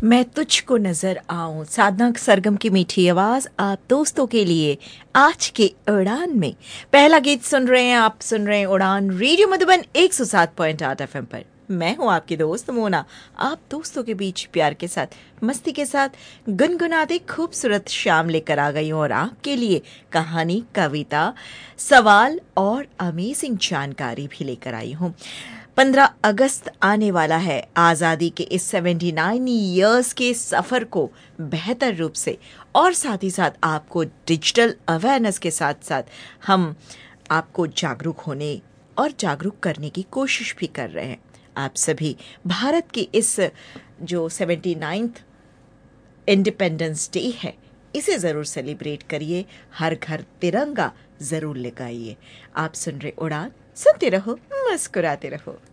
मैं तुझको नजर आऊं, साधना सरगम की मीठी आवाज आप दोस्तों के लिए आज के उड़ान में पहला गीत सुन रहे हैं। आप सुन रहे हैं उड़ान रेडियो मधुबन 107.8 एफएम पर। मैं हूं आपकी दोस्त मोना, आप दोस्तों के बीच प्यार के साथ मस्ती के साथ गुनगुनाते खूबसूरत शाम लेकर आ गई हूं और आपके लिए कहानी, कविता, सवाल और अमेजिंग जानकारी भी लेकर आई हूं। 15 अगस्त आने वाला है। आज़ादी के इस 79 इयर्स के सफ़र को बेहतर रूप से और साथ ही साथ आपको डिजिटल अवेयरनेस के साथ साथ हम आपको जागरूक होने और जागरूक करने की कोशिश भी कर रहे हैं। आप सभी भारत की इस जो 79th इंडिपेंडेंस डे है, इसे ज़रूर सेलिब्रेट करिए। हर घर तिरंगा ज़रूर लगाइए। आप सुन रहे उड़ान, सुनते रहो, मुस्कुराते रहो।